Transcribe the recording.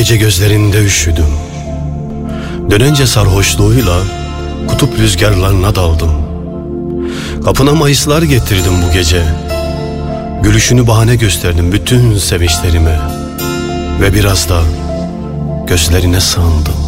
gece gözlerinde üşüdüm. Dönence sarhoşluğuyla kutup rüzgarlarına daldım. Kapına mayıslar getirdim bu gece. Gülüşünü bahane gösterdim bütün sevinçlerime. Ve biraz da gözlerine sığındım.